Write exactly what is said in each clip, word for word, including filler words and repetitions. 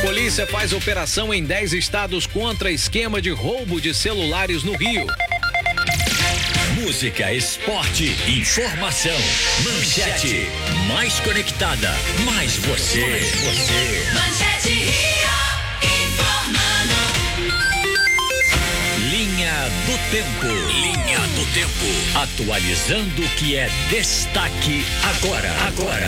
Polícia faz operação em dez estados contra esquema de roubo de celulares no Rio. Música, esporte, informação. Manchete, mais conectada, mais você. Mais você. Manchete Rio, informando. Linha do Tempo. Linha do Tempo. Atualizando o que é destaque agora. Agora.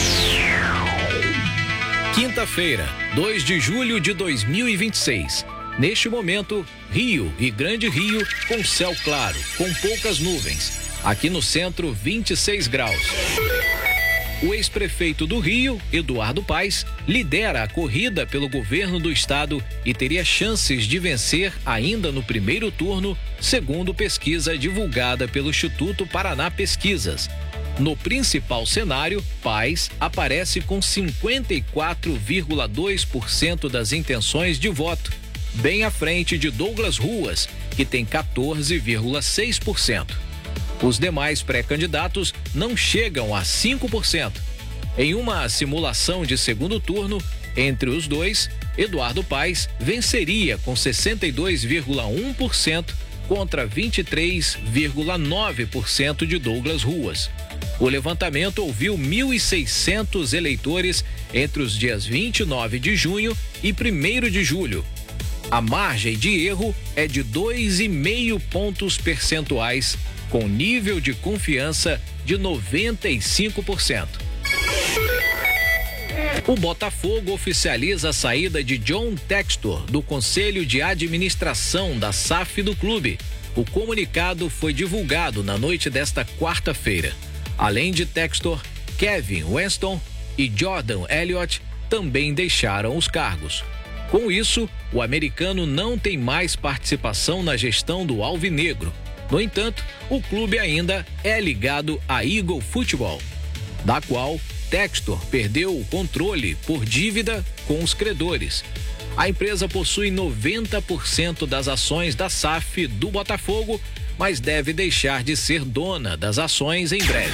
Quinta-feira, dois de julho de dois mil e vinte e seis. Neste momento, Rio e Grande Rio com céu claro, com poucas nuvens. Aqui no centro, vinte e seis graus. O ex-prefeito do Rio, Eduardo Paes, lidera a corrida pelo governo do estado e teria chances de vencer ainda no primeiro turno, segundo pesquisa divulgada pelo Instituto Paraná Pesquisas. No principal cenário, Paes aparece com cinquenta e quatro vírgula dois por cento das intenções de voto, bem à frente de Douglas Ruas, que tem quatorze vírgula seis por cento. Os demais pré-candidatos não chegam a cinco por cento. Em uma simulação de segundo turno, entre os dois, Eduardo Paes venceria com sessenta e dois vírgula um por cento contra vinte e três vírgula nove por cento de Douglas Ruas. O levantamento ouviu mil e seiscentos eleitores entre os dias vinte e nove de junho e primeiro de julho. A margem de erro é de dois vírgula cinco pontos percentuais, com nível de confiança de noventa e cinco por cento. O Botafogo oficializa a saída de John Textor do Conselho de Administração da S A F do clube. O comunicado foi divulgado na noite desta quarta-feira. Além de Textor, Kevin Weston e Jordan Elliott também deixaram os cargos. Com isso, o americano não tem mais participação na gestão do Alvinegro. No entanto, o clube ainda é ligado à Eagle Futebol, da qual Textor perdeu o controle por dívida com os credores. A empresa possui noventa por cento das ações da S A F do Botafogo, mas deve deixar de ser dona das ações em breve.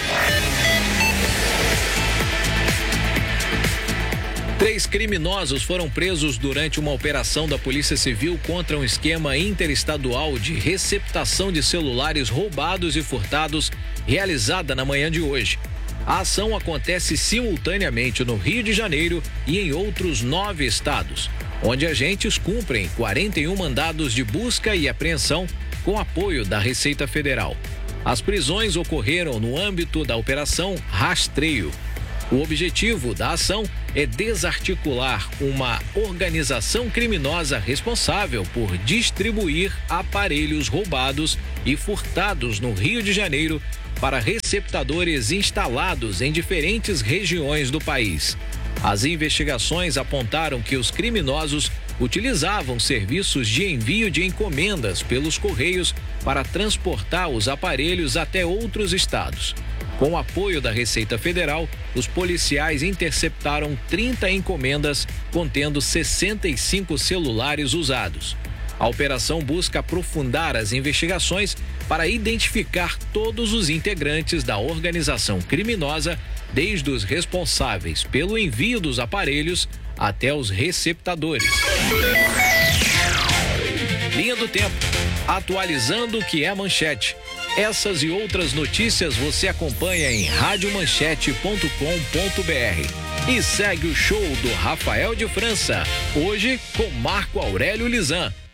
Três criminosos foram presos durante uma operação da Polícia Civil contra um esquema interestadual de receptação de celulares roubados e furtados realizada na manhã de hoje. A ação acontece simultaneamente no Rio de Janeiro e em outros nove estados, onde agentes cumprem quarenta e um mandados de busca e apreensão com apoio da Receita Federal. As prisões ocorreram no âmbito da Operação Rastreio. O objetivo da ação é desarticular uma organização criminosa responsável por distribuir aparelhos roubados e furtados no Rio de Janeiro para receptadores instalados em diferentes regiões do país. As investigações apontaram que os criminosos utilizavam serviços de envio de encomendas pelos Correios para transportar os aparelhos até outros estados. Com o apoio da Receita Federal, os policiais interceptaram trinta encomendas contendo sessenta e cinco celulares usados. A operação busca aprofundar as investigações para identificar todos os integrantes da organização criminosa, desde os responsáveis pelo envio dos aparelhos até os receptadores. Linha do Tempo, atualizando o que é manchete. Essas e outras notícias você acompanha em rádio manchete ponto com ponto br. E segue o show do Rafael de França, hoje com Marco Aurélio Lisan.